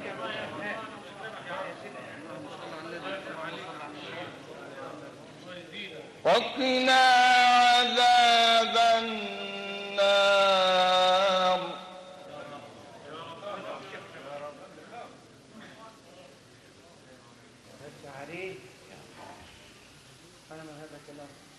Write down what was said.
وقنا عذاب النار. عليه أنا ما هذا كلام